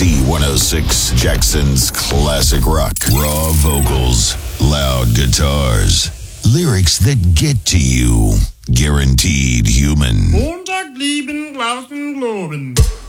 Z106, Jackson's classic rock. Raw vocals, loud guitars, lyrics that get to you. Guaranteed human. Montag lieben, Glauben, Globen.